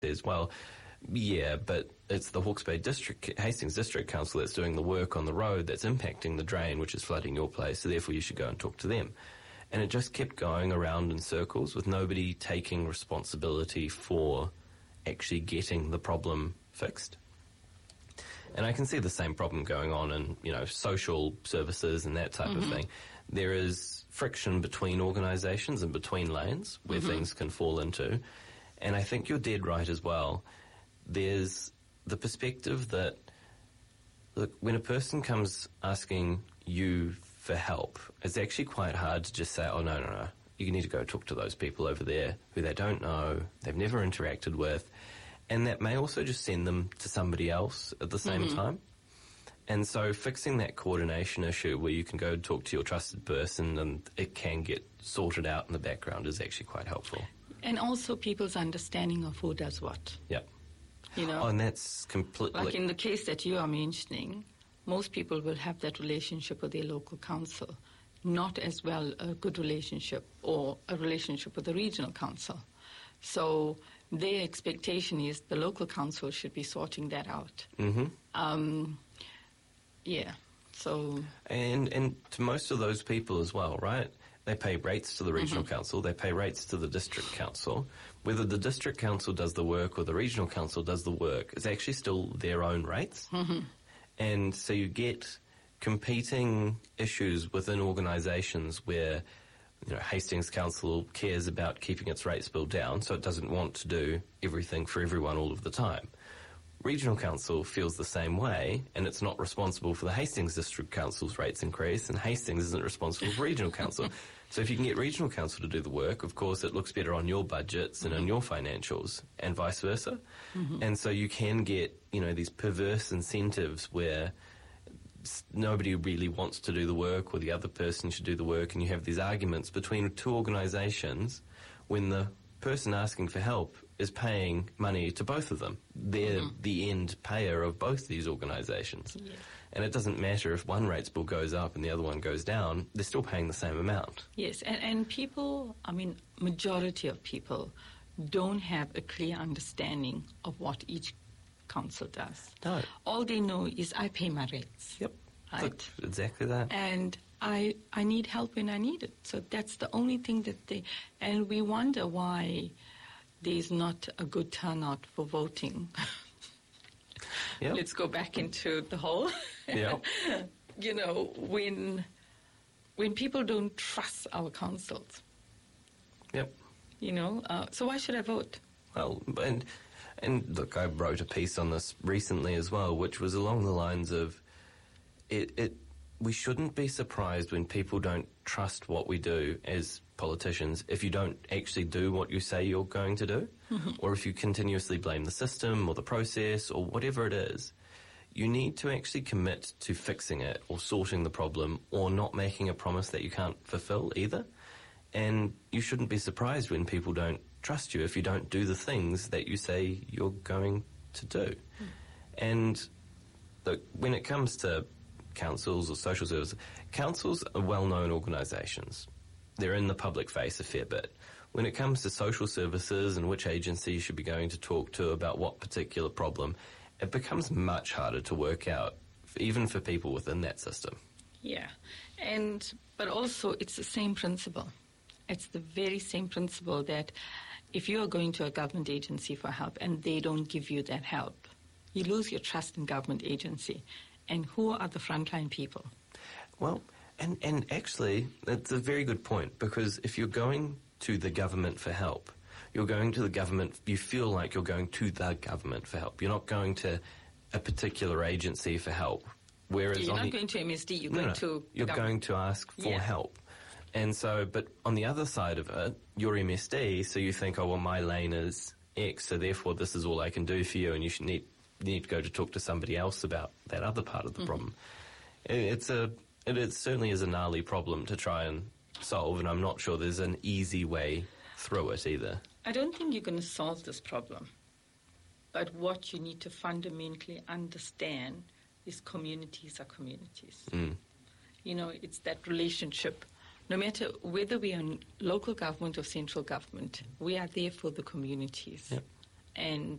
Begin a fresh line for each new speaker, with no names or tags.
says, well, yeah, but it's the Hawke's Bay Hastings District Council that's doing the work on the road that's impacting the drain, which is flooding your place, so therefore you should go and talk to them. And it just kept going around in circles with nobody taking responsibility for actually getting the problem fixed. And I can see the same problem going on in, social services and that type of thing. There is friction between organisations and between lanes where things can fall into. And I think you're dead right as well. There's the perspective that, look, when a person comes asking you for help, it's actually quite hard to just say, oh, no, you need to go talk to those people over there who they don't know, they've never interacted with, and that may also just send them to somebody else at the same time. And so fixing that coordination issue where you can go talk to your trusted person and it can get sorted out in the background is actually quite helpful.
And also people's understanding of who does what.
Yep. And that's completely...
Like in the case that you are mentioning, most people will have that relationship with their local council, not as well a good relationship or a relationship with the regional council. So their expectation is the local council should be sorting that out. So...
And to most of those people as well, right? They pay rates to the regional council, they pay rates to the district council. Whether the district council does the work or the regional council does the work, it's actually still their own rates. And so you get competing issues within organisations where, Hastings Council cares about keeping its rates bill down, so it doesn't want to do everything for everyone all of the time. Regional Council feels the same way, and it's not responsible for the Hastings District Council's rates increase, and Hastings isn't responsible for Regional Council. So if you can get Regional Council to do the work, of course it looks better on your budgets and on your financials, and vice versa. And so you can get, these perverse incentives where nobody really wants to do the work or the other person should do the work, and you have these arguments between two organisations when the person asking for help is paying money to both of them. They're the end payer of both these organisations. And it doesn't matter if one rates bill goes up and the other one goes down, they're still paying the same amount.
Yes, and people, majority of people don't have a clear understanding of what each council does.
No.
All they know is I pay my rates.
Yep.
Right?
Look, exactly that.
And I need help when I need it. So that's the only thing that they... And we wonder why there's not a good turnout for voting.
Yep.
Let's go back into the whole...
Yep.
When people don't trust our councils.
Yep.
So why should I vote?
Well, and look, I wrote a piece on this recently as well, which was along the lines of we shouldn't be surprised when people don't trust what we do as politicians if you don't actually do what you say you're going to do, or if you continuously blame the system or the process or whatever it is. You need to actually commit to fixing it or sorting the problem or not making a promise that you can't fulfill either. And you shouldn't be surprised when people don't trust you if you don't do the things that you say you're going to do. And look, when it comes to councils or social services, councils are well-known organisations. They're in the public face a fair bit. When it comes to social services and which agency you should be going to talk to about what particular problem, it becomes much harder to work out, even for people within that system.
Yeah, but also it's the same principle. It's the very same principle that if you are going to a government agency for help and they don't give you that help, you lose your trust in government agency. And who are the frontline people? Well,
and actually, that's a very good point, because if you're going to the government for help, you're going to the government, you feel like you're going to the government for help. You're not going to a particular agency for help. Whereas
you're not going to MSD, you're going to...
You're going to ask for help. And so, but on the other side of it, you're MSD, so you think, oh, well, my lane is X, so therefore this is all I can do for you, and you should need to go to talk to somebody else about that other part of the problem. It certainly is a gnarly problem to try and solve, and I'm not sure there's an easy way through it either.
I don't think you're going to solve this problem. But what you need to fundamentally understand is communities are communities. It's that relationship. No matter whether we are in local government or central government, we are there for the communities.
Yep.
and